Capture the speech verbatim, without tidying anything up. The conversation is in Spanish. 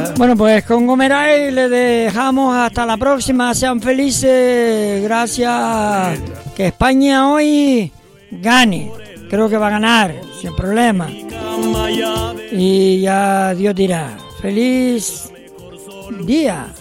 Bueno, pues con Gomeray le dejamos hasta la próxima. Sean felices. Gracias. Que España hoy gane. Creo que va a ganar, sin problema. Y ya Dios dirá. Feliz día.